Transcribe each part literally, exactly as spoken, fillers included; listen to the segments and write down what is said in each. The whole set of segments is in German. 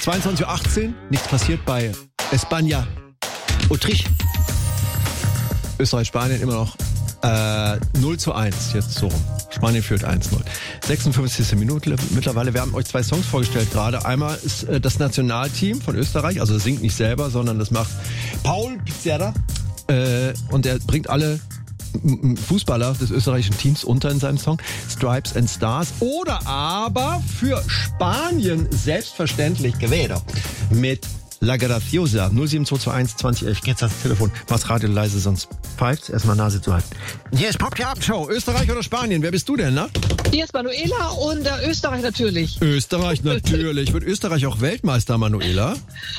zweiundzwanzig Uhr achtzehn, nichts passiert bei España. Autriche. Österreich, Spanien immer noch äh, null zu eins, jetzt so rum. Spanien führt eins null. sechsundfünfzigste Minute mittlerweile. Wir haben euch zwei Songs vorgestellt gerade. Einmal ist äh, das Nationalteam von Österreich, also das singt nicht selber, sondern das macht Paul Pizzerra. Äh, und er bringt alle Fußballer des österreichischen Teams unter in seinem Song Stripes and Stars. Oder aber für Spanien selbstverständlich Quevedo mit La Graciosa. null sieben zwei zwei eins zwanzig elf. Geht's ans Telefon. Mach's Radio leise, sonst pfeift's. Erstmal Nase zu halten. Hier ist Pop die Abendshow. Österreich oder Spanien? Wer bist du denn, ne? Hier ist Manuela und äh, Österreich natürlich. Österreich natürlich. Wird Österreich auch Weltmeister, Manuela?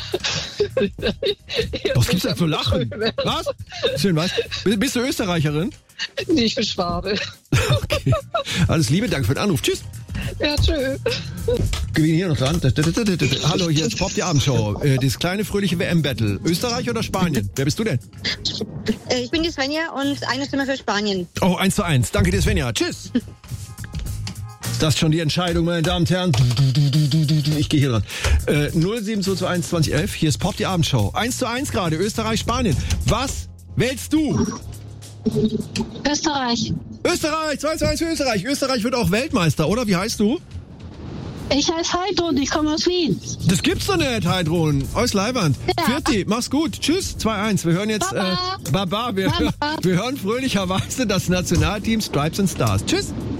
Was gibt's da zu lachen? Was? Schön, was? Bist du Österreicherin? Nee, ich bin Schwabe. Okay. Alles Liebe, danke für den Anruf. Tschüss. Ja, tschö. Gewinn hier noch dran. Hallo, hier ist Pop die Abendshow. Äh, das kleine fröhliche W M-Battle. Österreich oder Spanien? Wer bist du denn? Ich bin die Svenja und eine Stimme für Spanien. Oh, eins zu eins. Danke dir, Svenja. Tschüss. Ist das schon die Entscheidung, meine Damen und Herren? Ich gehe hier dran. Äh, null sieben zwei zwei eins zwanzig elf. Hier ist Pop die Abendshow. eins zu eins gerade. Österreich, Spanien. Was wählst du? Österreich. Österreich, zwei zu eins für Österreich. Österreich wird auch Weltmeister, oder? Wie heißt du? Ich heiße Heidrun, ich komme aus Wien. Das gibt's doch nicht, Heidrun. Aus Leiband. Ja. Vierti, mach's gut. Tschüss, zwei eins. Wir hören jetzt... Baba. Äh, Baba. Wir, Baba. wir hören fröhlicherweise das Nationalteam Stripes and Stars. Tschüss.